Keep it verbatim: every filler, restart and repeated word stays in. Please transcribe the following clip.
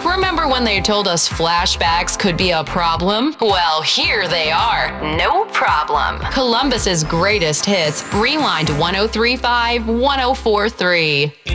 Remember when they told us flashbacks could be a problem? Well, here they are. No problem. Columbus's greatest hits. Rewind one oh three point five, one oh four point three.